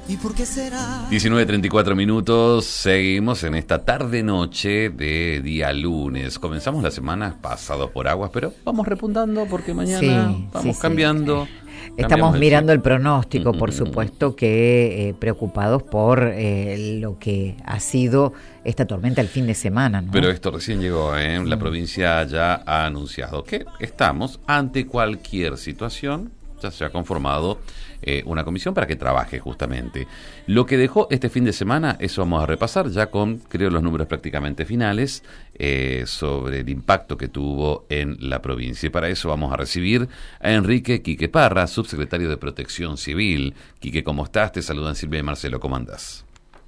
¿Y por qué será? 19:34 minutos, seguimos en esta tarde-noche de día lunes. Comenzamos la semana pasados por aguas, pero vamos repuntando porque mañana vamos cambiando. Estamos mirando el pronóstico, por supuesto que preocupados por lo que ha sido esta tormenta el fin de semana, ¿no? Pero esto recién llegó, La provincia ya ha anunciado que estamos ante cualquier situación. Ya se ha conformado una comisión para que trabaje justamente. Lo que dejó este fin de semana, eso vamos a repasar ya con, creo, los números prácticamente finales sobre el impacto que tuvo en la provincia. Y para eso vamos a recibir a Enrique Quique Parra, subsecretario de Protección Civil. Quique, ¿cómo estás? Te saludan Silvia y Marcelo, ¿cómo andás?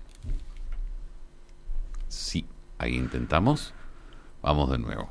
Sí, ahí intentamos. Vamos de nuevo.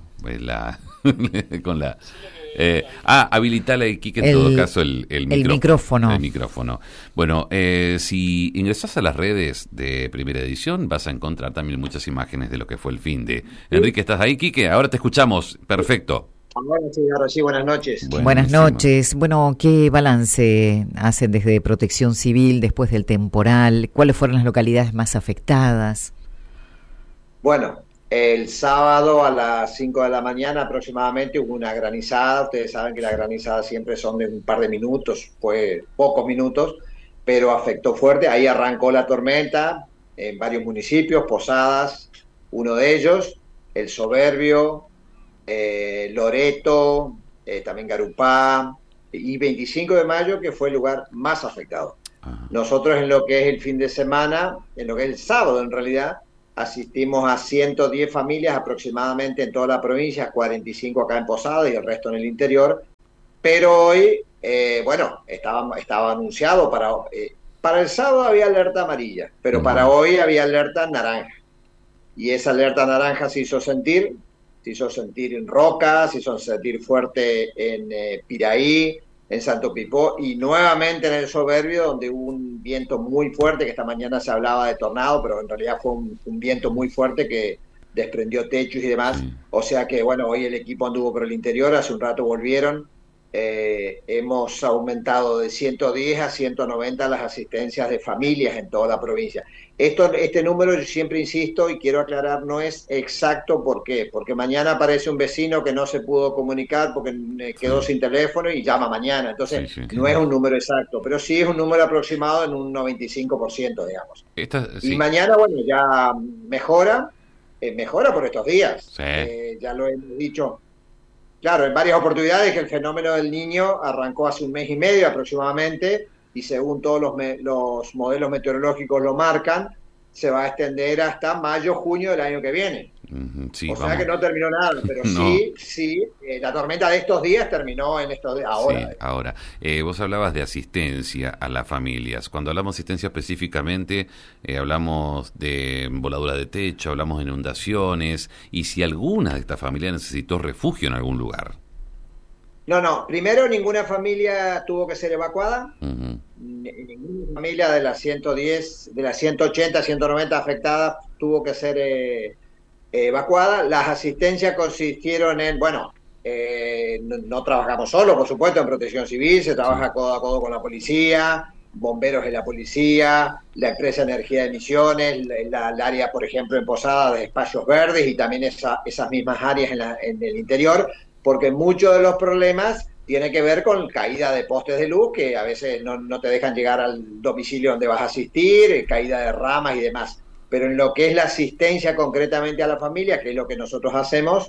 Con la... habilitale, Quique, en todo caso el micrófono. El micrófono. Bueno, si ingresás a las redes de Primera Edición vas a encontrar también muchas imágenes de lo que fue el fin de... Enrique, ¿estás ahí, Quique? Ahora te escuchamos. Perfecto. Ahora sí, buenas noches. Buenas noches. Bueno, ¿qué balance hacen desde Protección Civil después del temporal? ¿Cuáles fueron las localidades más afectadas? Bueno, el sábado a las 5 de la mañana aproximadamente hubo una granizada. Ustedes saben que las granizadas siempre son de un par de minutos, pues pocos minutos, pero afectó fuerte. Ahí arrancó la tormenta en varios municipios, Posadas, uno de ellos, El Soberbio, Loreto, también Garupá, y 25 de mayo, que fue el lugar más afectado. Nosotros en lo que es el fin de semana, en lo que es el sábado en realidad, asistimos a 110 familias aproximadamente en toda la provincia, 45 acá en Posadas y el resto en el interior. Pero hoy, estaba anunciado para el sábado había alerta amarilla, pero para hoy había alerta naranja. Y esa alerta naranja se hizo sentir en Roca, se hizo sentir fuerte en Piraí, en Santo Pipó y nuevamente en El Soberbio, donde hubo un viento muy fuerte, que esta mañana se hablaba de tornado, pero en realidad fue un viento muy fuerte que desprendió techos y demás. O sea que, bueno, hoy el equipo anduvo por el interior, hace un rato volvieron. Hemos aumentado de 110 a 190 las asistencias de familias en toda la provincia. Este número, yo siempre insisto y quiero aclarar, no es exacto. ¿Por qué? Porque mañana aparece un vecino que no se pudo comunicar porque quedó sin teléfono y llama mañana. Entonces, no es un número exacto, pero sí es un número aproximado en un 95%, digamos. Y mañana, bueno, ya mejora por estos días. Ya lo hemos dicho. Claro, en varias oportunidades que el fenómeno del Niño arrancó hace un mes y medio aproximadamente y según todos los modelos meteorológicos lo marcan, se va a extender hasta mayo, junio del año que viene. Sea que no terminó nada, pero sí, la tormenta de estos días terminó en estos días, ahora. Sí, ahora. Vos hablabas de asistencia a las familias. Cuando hablamos de asistencia específicamente, hablamos de voladura de techo, hablamos de inundaciones, y si alguna de estas familias necesitó refugio en algún lugar. No, primero ninguna familia tuvo que ser evacuada. Ninguna familia de las 110, de las 180, 190 afectadas tuvo que ser evacuada. Las asistencias consistieron en, no trabajamos solo, por supuesto, en Protección Civil, se trabaja codo a codo con la policía, bomberos de la policía, la empresa de energía de Misiones, el área, por ejemplo, en Posadas de espacios verdes y también esas mismas áreas en el interior, porque muchos de los problemas tienen que ver con caída de postes de luz que a veces no te dejan llegar al domicilio donde vas a asistir, caída de ramas y demás. Pero en lo que es la asistencia concretamente a la familia, que es lo que nosotros hacemos,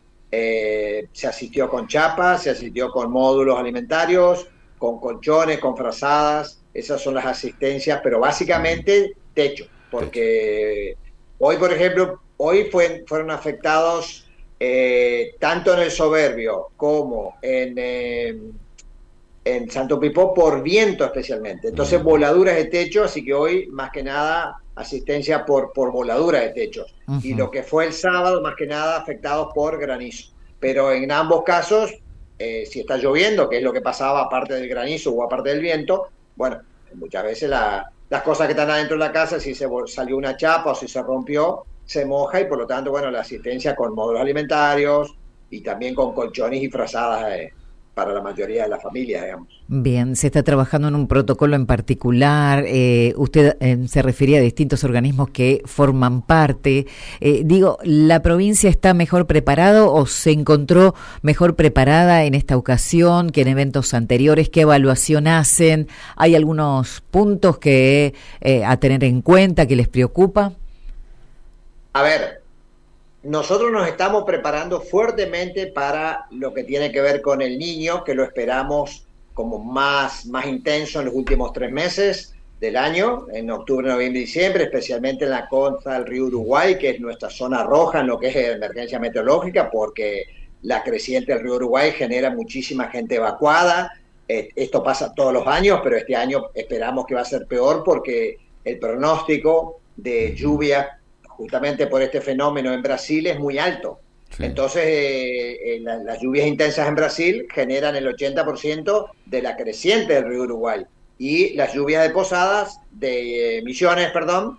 se asistió con chapas, se asistió con módulos alimentarios, con colchones, con frazadas. Esas son las asistencias, pero básicamente techo, porque hoy, por ejemplo, fueron afectados tanto en El Soberbio como en Santo Pipó por viento especialmente. Entonces, voladuras de techo, así que hoy, más que nada, asistencia por voladuras de techos. Y lo que fue el sábado, más que nada, afectados por granizo. Pero en ambos casos, si está lloviendo, que es lo que pasaba aparte del granizo o aparte del viento, bueno, muchas veces las cosas que están adentro de la casa, si se salió una chapa o si se rompió, se moja y por lo tanto, bueno, la asistencia con módulos alimentarios y también con colchones y frazadas para la mayoría de las familias, digamos. Bien, se está trabajando en un protocolo en particular. Usted se refería a distintos organismos que forman parte. ¿La provincia está mejor preparada o se encontró mejor preparada en esta ocasión que en eventos anteriores? ¿Qué evaluación hacen? ¿Hay algunos puntos que a tener en cuenta que les preocupa? A ver, nosotros nos estamos preparando fuertemente para lo que tiene que ver con el niño, que lo esperamos como más intenso en los últimos 3 meses del año, en octubre, noviembre y diciembre, especialmente en la costa del río Uruguay, que es nuestra zona roja en lo que es emergencia meteorológica, porque la creciente del río Uruguay genera muchísima gente evacuada. Esto pasa todos los años, pero este año esperamos que va a ser peor porque el pronóstico de lluvia justamente por este fenómeno en Brasil es muy alto. Sí. Entonces, las lluvias intensas en Brasil generan el 80% de la creciente del río Uruguay. Y las lluvias de Posadas, de Misiones,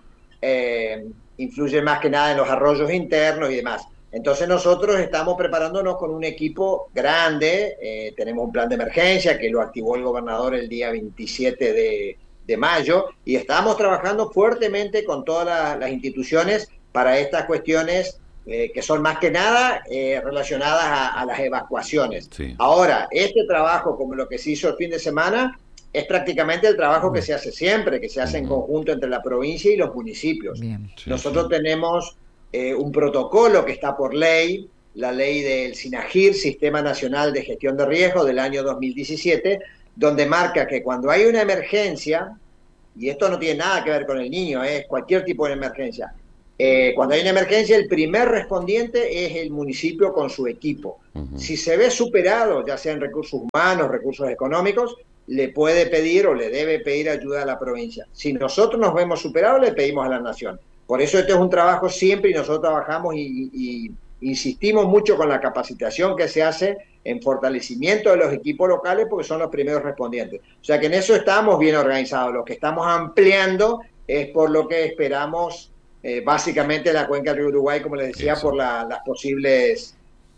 influyen más que nada en los arroyos internos y demás. Entonces, nosotros estamos preparándonos con un equipo grande. Tenemos un plan de emergencia que lo activó el gobernador el día 27 de mayo, y estamos trabajando fuertemente con todas las instituciones para estas cuestiones que son más que nada relacionadas a las evacuaciones. Sí. Ahora, este trabajo, como lo que se hizo el fin de semana, es prácticamente el trabajo que se hace siempre, que se hace en conjunto entre la provincia y los municipios. Bien. Sí, nosotros tenemos un protocolo que está por ley, la ley del SINAGIR, Sistema Nacional de Gestión de Riesgo del año 2017, donde marca que cuando hay una emergencia, y esto no tiene nada que ver con el niño, es cualquier tipo de emergencia, cuando hay una emergencia el primer respondiente es el municipio con su equipo. Si se ve superado, ya sea en recursos humanos, recursos económicos, le puede pedir o le debe pedir ayuda a la provincia. Si nosotros nos vemos superados, le pedimos a la nación. Por eso este es un trabajo siempre, y nosotros trabajamos y insistimos mucho con la capacitación que se hace en fortalecimiento de los equipos locales, porque son los primeros respondientes. O sea que en eso estamos bien organizados. Lo que estamos ampliando es por lo que esperamos, básicamente la cuenca del río Uruguay, como les decía, por las posibles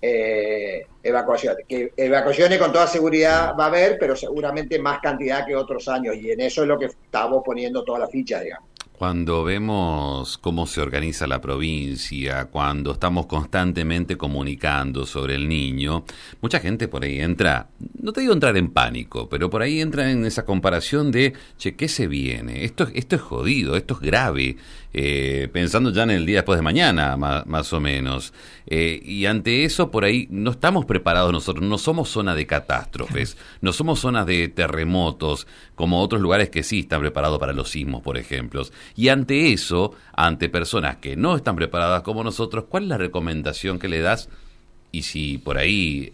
evacuaciones. Que evacuaciones con toda seguridad va a haber, pero seguramente más cantidad que otros años, y en eso es lo que estamos poniendo todas las fichas, digamos. Cuando vemos cómo se organiza la provincia, cuando estamos constantemente comunicando sobre el niño, mucha gente por ahí entra, no te digo entrar en pánico, pero por ahí entra en esa comparación de, che, ¿qué se viene? Esto es jodido, esto es grave, pensando ya en el día después de mañana, más o menos. Y ante eso, por ahí, no estamos preparados nosotros, no somos zona de catástrofes, no somos zonas de terremotos, como otros lugares que sí están preparados para los sismos, por ejemplo. Y ante eso, ante personas que no están preparadas como nosotros, ¿cuál es la recomendación que le das? Y si por ahí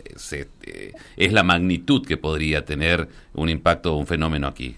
es la magnitud que podría tener un impacto, un fenómeno aquí.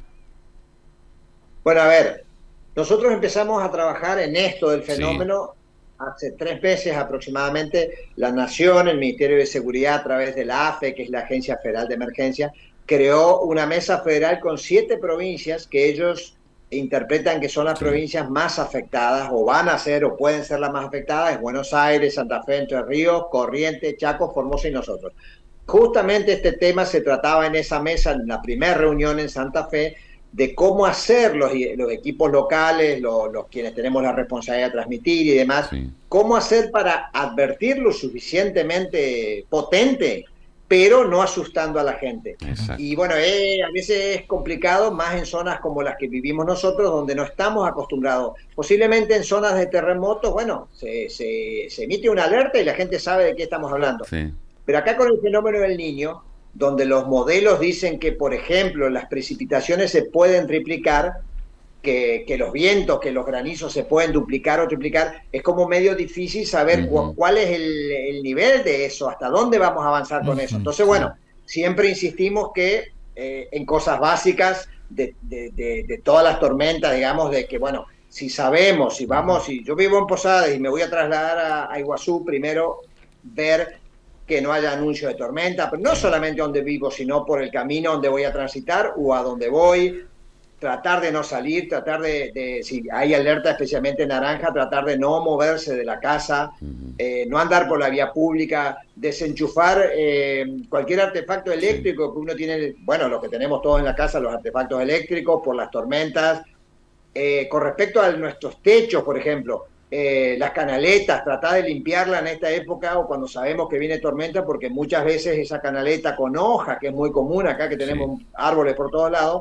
Bueno, a ver, nosotros empezamos a trabajar en esto del fenómeno hace 3 meses aproximadamente. La Nación, el Ministerio de Seguridad, a través de la AFE, que es la Agencia Federal de Emergencia, creó una mesa federal con 7 provincias que ellos interpretan que son las provincias más afectadas, o van a ser, o pueden ser las más afectadas: es Buenos Aires, Santa Fe, Entre Ríos, Corrientes, Chaco, Formosa y nosotros. Justamente este tema se trataba en esa mesa, en la primera reunión en Santa Fe, de cómo hacer los equipos locales, los quienes tenemos la responsabilidad de transmitir y demás, cómo hacer para advertir lo suficientemente potente, pero no asustando a la gente. Exacto. Y bueno, a veces es complicado, más en zonas como las que vivimos nosotros, donde no estamos acostumbrados. Posiblemente en zonas de terremotos, bueno, se emite una alerta y la gente sabe de qué estamos hablando. Sí. Pero acá con el fenómeno del Niño, donde los modelos dicen que, por ejemplo, las precipitaciones se pueden triplicar, que los vientos, que los granizos se pueden duplicar o triplicar, es como medio difícil saber cuál es el nivel de eso, hasta dónde vamos a avanzar con eso. Entonces, bueno, siempre insistimos que en cosas básicas de todas las tormentas, digamos, de que, bueno, si sabemos, si yo vivo en Posadas y me voy a trasladar a Iguazú, primero ver que no haya anuncio de tormenta, pero no solamente donde vivo, sino por el camino donde voy a transitar o a donde voy. tratar de no salir, tratar si hay alerta especialmente naranja, tratar de no moverse de la casa, no andar por la vía pública, desenchufar cualquier artefacto eléctrico que uno tiene, bueno, lo que tenemos todos en la casa, los artefactos eléctricos por las tormentas. Con respecto a nuestros techos, por ejemplo, las canaletas, tratar de limpiarla en esta época o cuando sabemos que viene tormenta, porque muchas veces esa canaleta con hoja, que es muy común acá, que tenemos árboles por todos lados,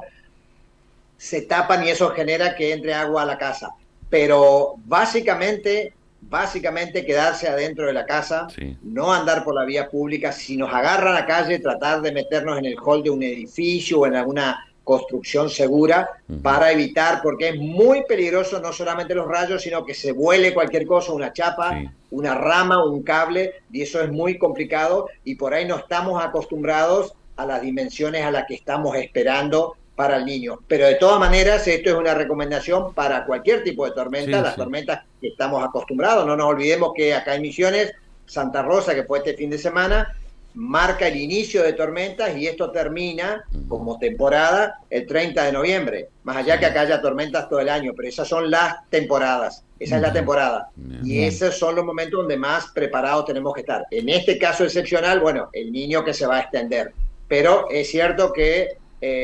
se tapan y eso genera que entre agua a la casa. Pero básicamente quedarse adentro de la casa, no andar por la vía pública. Si nos agarra la calle, tratar de meternos en el hall de un edificio o en alguna construcción segura para evitar, porque es muy peligroso no solamente los rayos, sino que se vuele cualquier cosa, una chapa, una rama, un cable, y eso es muy complicado y por ahí no estamos acostumbrados a las dimensiones a las que estamos esperando para el niño. Pero de todas maneras, esto es una recomendación para cualquier tipo de tormenta, las tormentas que estamos acostumbrados. No nos olvidemos que acá en Misiones, Santa Rosa, que fue este fin de semana, marca el inicio de tormentas y esto termina como temporada el 30 de noviembre. Más allá que acá haya tormentas todo el año, pero esas son las temporadas. Esa es la temporada. Y esos son los momentos donde más preparados tenemos que estar. En este caso excepcional, bueno, el niño que se va a extender. Pero es cierto que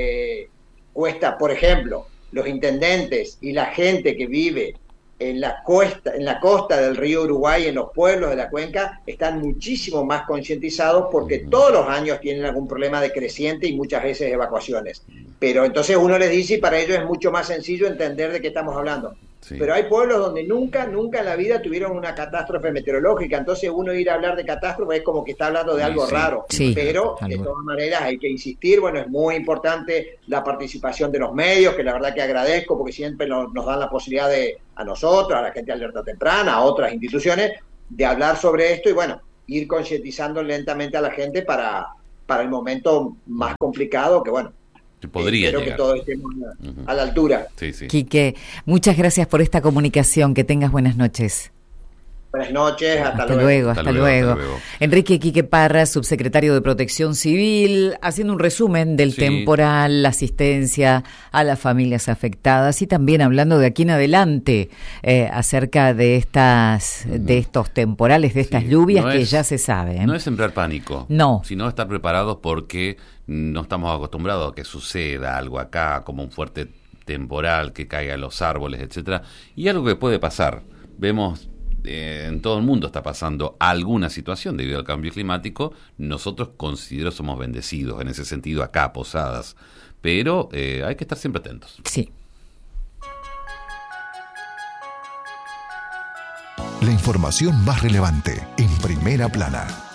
cuesta, por ejemplo, los intendentes y la gente que vive en la costa del río Uruguay, en los pueblos de la cuenca, están muchísimo más concientizados porque todos los años tienen algún problema de creciente y muchas veces evacuaciones. Pero entonces uno les dice y para ellos es mucho más sencillo entender de qué estamos hablando. Pero hay pueblos donde nunca en la vida tuvieron una catástrofe meteorológica, entonces uno ir a hablar de catástrofe es como que está hablando de algo raro, pero de todas maneras hay que insistir. Bueno, es muy importante la participación de los medios, que la verdad que agradezco porque siempre nos dan la posibilidad a nosotros, a la gente de Alerta Temprana, a otras instituciones, de hablar sobre esto y bueno, ir concientizando lentamente a la gente para el momento más complicado que bueno, podría espero llegar. Que todos estemos a la altura. Quique, muchas gracias por esta comunicación. Que tengas buenas noches. Buenas noches, hasta luego. Hasta luego. Enrique Quique Parra, subsecretario de Protección Civil, haciendo un resumen del temporal, la asistencia a las familias afectadas y también hablando de aquí en adelante acerca de estos temporales, de estas lluvias que ya se sabe. No es sembrar pánico, sino estar preparados porque no estamos acostumbrados a que suceda algo acá, como un fuerte temporal, que caigan los árboles, etcétera, y algo que puede pasar. Vemos en todo el mundo está pasando alguna situación debido al cambio climático. Nosotros considero somos bendecidos en ese sentido acá, Posadas, pero hay que estar siempre atentos. La información más relevante en Primera Plana.